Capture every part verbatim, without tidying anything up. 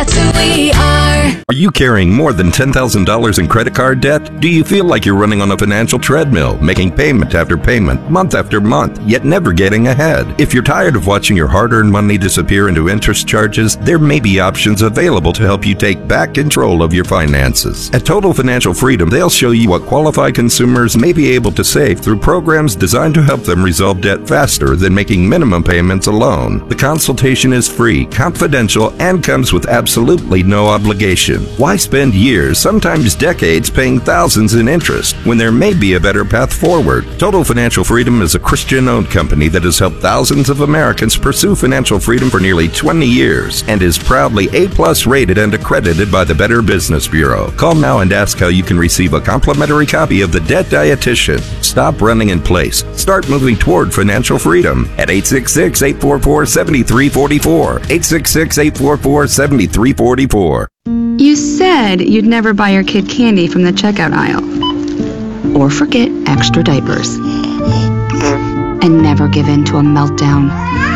That's who we are. Are you carrying more than ten thousand dollars in credit card debt? Do you feel like you're running on a financial treadmill, making payment after payment, month after month, yet never getting ahead? If you're tired of watching your hard-earned money disappear into interest charges, there may be options available to help you take back control of your finances. At Total Financial Freedom, they'll show you what qualified consumers may be able to save through programs designed to help them resolve debt faster than making minimum payments alone. The consultation is free, confidential, and comes with absolutely no obligation. Why spend years, sometimes decades, paying thousands in interest when there may be a better path forward? Total Financial Freedom is a Christian-owned company that has helped thousands of Americans pursue financial freedom for nearly twenty years and is proudly A-plus rated and accredited by the Better Business Bureau. Call now and ask how you can receive a complimentary copy of The Debt Dietitian. Stop running in place. Start moving toward financial freedom at eight six six, eight four four, seven three four four. eight six six, eight four four, seven three four four. You said you'd never buy your kid candy from the checkout aisle. Or forget extra diapers. And never give in to a meltdown.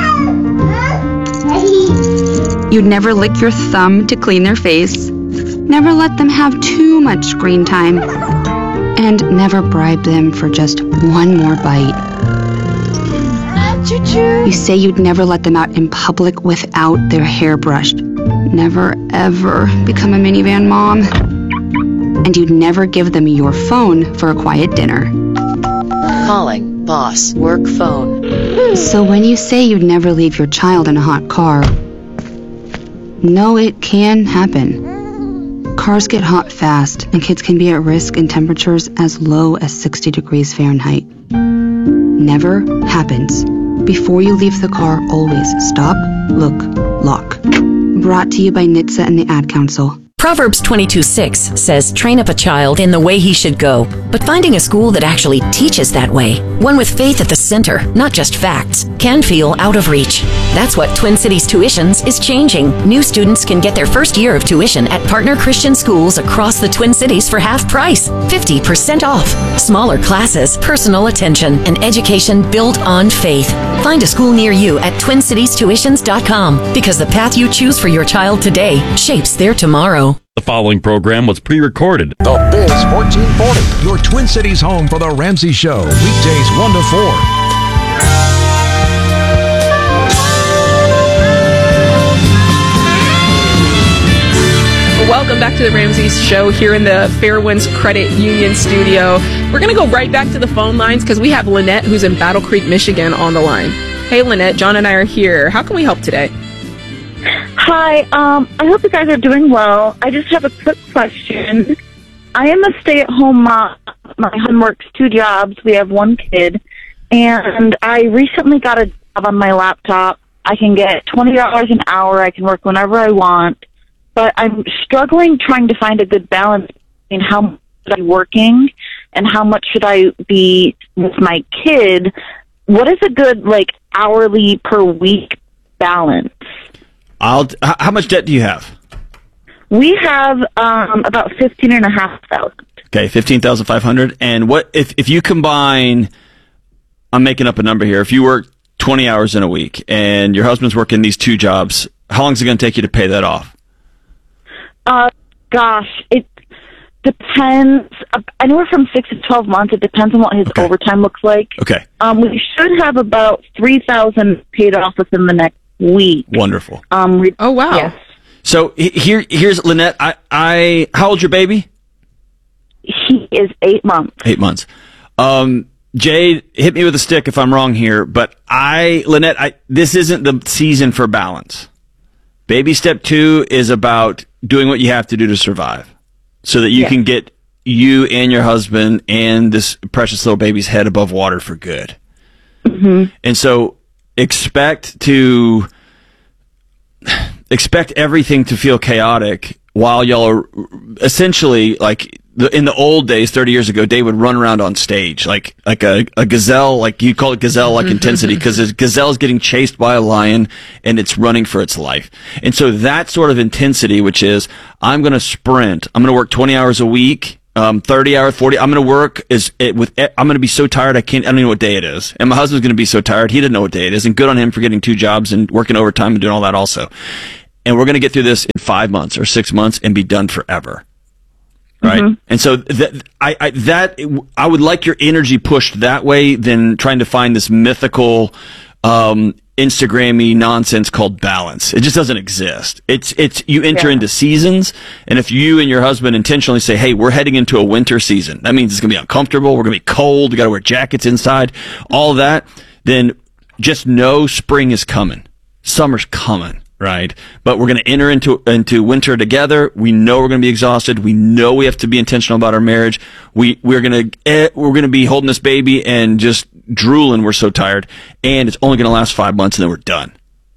You'd never lick your thumb to clean their face. Never let them have too much screen time. And never bribe them for just one more bite. You say you'd never let them out in public without their hair brushed. Never, ever become a minivan mom. And you'd never give them your phone for a quiet dinner. Calling boss work phone. So when you say you'd never leave your child in a hot car, no, it can happen. Cars get hot fast, and kids can be at risk in temperatures as low as sixty degrees Fahrenheit. Never happens. Before you leave the car, always stop, look, lock. Brought to you by N H T S A and the Ad Council. Proverbs twenty-two six says, train up a child in the way he should go. But finding a school that actually teaches that way, one with faith at the center, not just facts, can feel out of reach. That's what Twin Cities Tuitions is changing. New students can get their first year of tuition at partner Christian schools across the Twin Cities for half price, fifty percent off. Smaller classes, personal attention, and education built on faith. Find a school near you at twin cities tuitions dot com, because the path you choose for your child today shapes their tomorrow. The following program was pre-recorded. The Biz fourteen forty, your Twin Cities home for The Ramsey Show, weekdays one to four. Welcome back to the Ramsey Show here in the Fairwinds Credit Union studio. We're going to go right back to the phone lines because we have Lynette, who's in Battle Creek, Michigan, on the line. Hey, Lynette, John and I are here. How can we help today? Hi, um, I hope you guys are doing well. I just have a quick question. I am a stay-at-home mom. My husband works two jobs. We have one kid. And I recently got a job on my laptop. I can get twenty dollars an hour. I can work whenever I want. But I'm struggling trying to find a good balance between how much should I be working and how much should I be with my kid. What is a good, like, hourly per week balance? I'll. How much debt do you have? We have um, about fifteen and a half thousand. Okay, fifteen thousand five hundred. And what if if you combine? I'm making up a number here. If you work twenty hours in a week and your husband's working these two jobs, how long is it going to take you to pay that off? Uh, gosh, it depends. Anywhere from six to twelve months. It depends on what his okay. overtime looks like. Okay. Um, we should have about three thousand paid off within the next week. Wonderful. Um. Re- oh wow. Yes. So here, here's Lynette. I, I, how old's your baby? He is eight months. Eight months. Um, Jade, hit me with a stick if I'm wrong here, but I, Lynette, I, this isn't the season for balance. Baby step two is about doing what you have to do to survive, so that you yes. can get you and your husband and this precious little baby's head above water for good. Mm-hmm. And so expect to. Expect everything to feel chaotic while y'all are essentially like the, in the old days, thirty years ago, Dave would run around on stage like like a, a gazelle, like you call it gazelle-like intensity, because a gazelle is getting chased by a lion and it's running for its life. And so that sort of intensity, which is I'm going to sprint, I'm going to work twenty hours a week. Um, thirty hours, forty. I'm going to work is it with. I'm going to be so tired. I can't. I don't even know what day it is. And my husband's going to be so tired. He didn't know what day it is. And good on him for getting two jobs and working overtime and doing all that also. and we're going to get through this in five months or six months and be done forever. Right. Mhm. And so that, I, I, that, I would like your energy pushed that way than trying to find this mythical, um, Instagram-y nonsense called balance. It just doesn't exist. It's, it's, you enter Yeah. into seasons, and if you and your husband intentionally say, hey, we're heading into a winter season, that means it's going to be uncomfortable, we're going to be cold, we got to wear jackets inside, all of that, then just know spring is coming. Summer's coming. Right. But we're going to enter into, into winter together. We know we're going to be exhausted. We know we have to be intentional about our marriage. We, we're going to, eh, we're going to be holding this baby and just drooling. We're so tired, and it's only going to last five months and then we're done.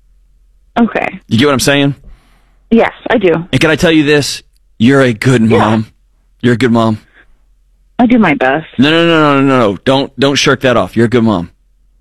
Okay. You get what I'm saying? Yes, I do. And can I tell you this? You're a good mom. Yeah. You're a good mom. I do my best. No, no, no, no, no, no. Don't, don't shirk that off. You're a good mom.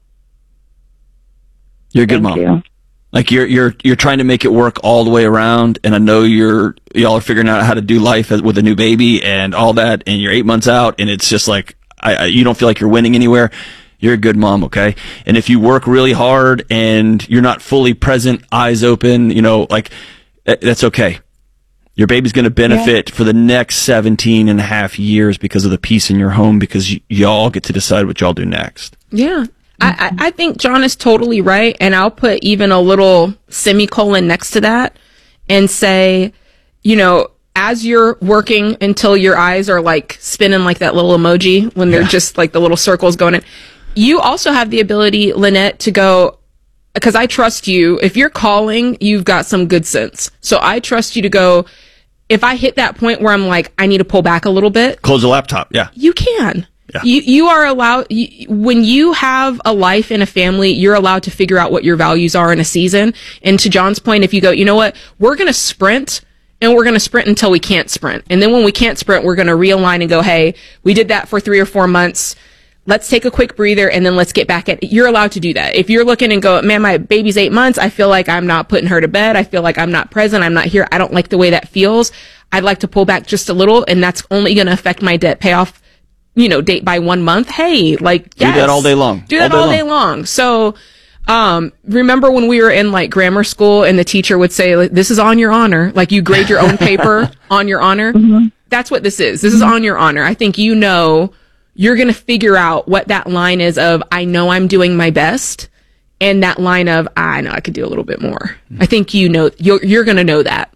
You're a good Thank mom. you. Like you're you're you're trying to make it work all the way around, and I know you're y'all are figuring out how to do life as, with a new baby and all that, and you're eight months out, and it's just like I, I you don't feel like you're winning anywhere. You're a good mom, okay? And if you work really hard and you're not fully present, eyes open, you know, like that's okay. Your baby's going to benefit yeah. for the next seventeen and a half years because of the peace in your home, because y- y'all get to decide what y'all do next. Yeah. I, I think John is totally right, and I'll put even a little semicolon next to that and say, you know, as you're working until your eyes are like spinning like that little emoji when they're yeah. just like the little circles going in, you also have the ability, Lynette, to go, because I trust you. If you're calling, you've got some good sense. So I trust you to go, if I hit that point where I'm like, I need to pull back a little bit. Close the laptop, yeah. You can. Yeah. You you are allowed, you, when you have a life and a family, you're allowed to figure out what your values are in a season. And to John's point, if you go, you know what, we're going to sprint, and we're going to sprint until we can't sprint. And then when we can't sprint, we're going to realign and go, hey, we did that for three or four months. Let's take a quick breather, and then let's get back at it. You're allowed to do that. If you're looking and go, man, my baby's eight months. I feel like I'm not putting her to bed. I feel like I'm not present. I'm not here. I don't like the way that feels. I'd like to pull back just a little, and that's only going to affect my debt payoff, you know, date by one month. Hey, like, yes. Do that all day long. Do that all day, all day long. long. So, um, remember when we were in like grammar school and the teacher would say, like, this is on your honor. Like you grade your own paper on your honor. Mm-hmm. That's what this is. This is on your honor. I think, you know, you're going to figure out what that line is of, I know I'm doing my best. And that line of, ah, I know I could do a little bit more. I think, you know, you're, you're going to know that.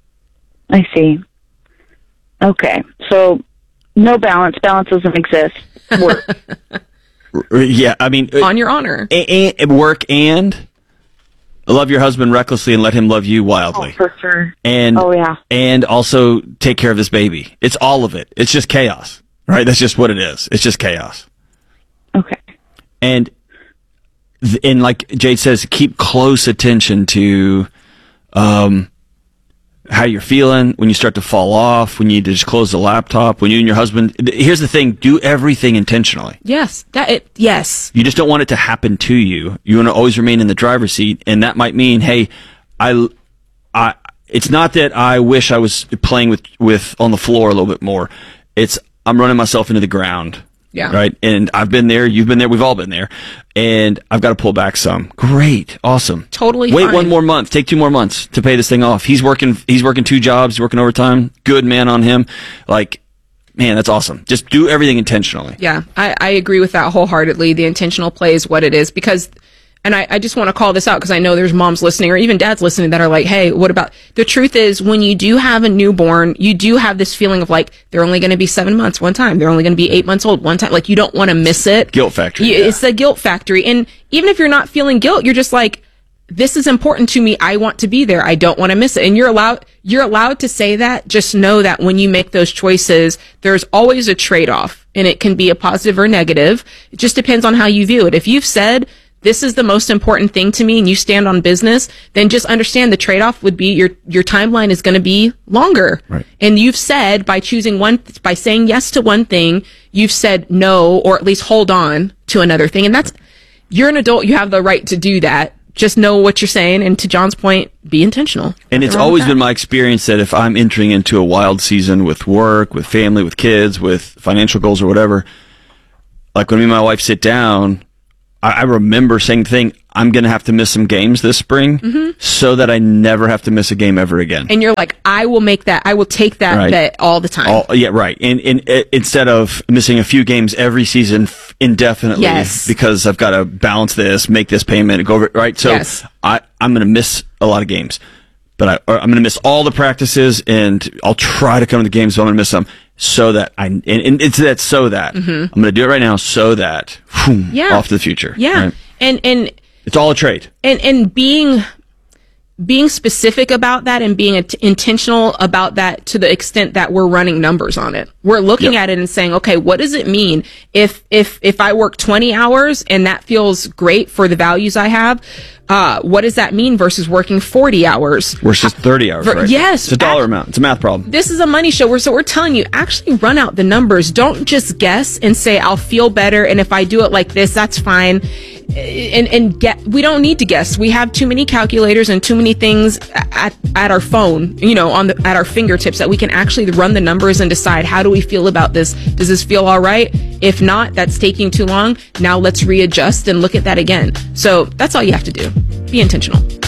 I see. Okay. So, no balance. Balance doesn't exist. Work. Yeah, I mean, on your honor. And, and work and love your husband recklessly and let him love you wildly. Oh, for sure. And oh yeah. And also take care of this baby. It's all of it. It's just chaos, right? That's just what it is. It's just chaos. Okay. And and like Jade says, keep close attention to um. how you're feeling, when you start to fall off, when you need to just close the laptop, when you and your husband, here's the thing, do everything intentionally. Yes, that it, yes. You just don't want it to happen to you. You want to always remain in the driver's seat, and that might mean, hey, I, I, it's not that I wish I was playing with, with on the floor a little bit more. It's, I'm running myself into the ground. Yeah. Right. And I've been there. You've been there. We've all been there. And I've got to pull back some. Great. Awesome. Totally. Wait fine. one more month. Take two more months to pay this thing off. He's working, he's working two jobs, he's working overtime. Good man on him. Like, man, that's awesome. Just do everything intentionally. Yeah. I, I agree with that wholeheartedly. The intentional play is what it is, because, and I, I just want to call this out because I know there's moms listening or even dads listening that are like, hey, what about, the truth is when you do have a newborn, you do have this feeling of like, they're only going to be seven months one time. They're only going to be eight months old one time. Like you don't want to miss it. Guilt factory. You, yeah. It's the guilt factory. And even if you're not feeling guilt, you're just like, this is important to me. I want to be there. I don't want to miss it. And you're allowed, you're allowed to say that. Just know that when you make those choices, there's always a trade-off, and it can be a positive or negative. It just depends on how you view it. If you've said, this is the most important thing to me, and you stand on business, then just understand the trade-off would be your, your timeline is going to be longer. Right. And you've said by choosing one, by saying yes to one thing, you've said no, or at least hold on to another thing. And that's, you're an adult. You have the right to do that. Just know what you're saying. And to John's point, be intentional. And it's always been my experience that if I'm entering into a wild season with work, with family, with kids, with financial goals or whatever, like when me and my wife sit down, I remember saying the thing, I'm going to have to miss some games this spring Mhm. so that I never have to miss a game ever again. And you're like, I will make that, I will take that Right. bet all the time. All, yeah, right. And, and uh, instead of missing a few games every season f- indefinitely Yes. because I've got to balance this, make this payment, go over, right? So Yes. I, I'm going to miss a lot of games, but I, or I'm going to miss all the practices and I'll try to come to the games, but I'm going to miss some so that I, and, and it's that so that Mhm. I'm going to do it right now so that whew, Yeah. off to the future. Yeah. right? And, and, It's all a trade. and and being being specific about that and being int- intentional about that to the extent that we're running numbers on it. We're looking Yep. at it and saying, okay, what does it mean if if if I work twenty hours and that feels great for the values I have? Uh, what does that mean versus working forty hours? Versus thirty hours, Ver- right? yes. It's a dollar amount. It's a math problem. This is a money show. We're, so we're telling you, actually run out the numbers. Don't just guess and say, I'll feel better. And if I do it like this, that's fine. And, and get, we don't need to guess. We have too many calculators and too many things at, at our phone, you know, on the, at our fingertips that we can actually run the numbers and decide, how do we feel about this? Does this feel all right? If not, that's taking too long. Now let's readjust and look at that again. So that's all you have to do. Be intentional.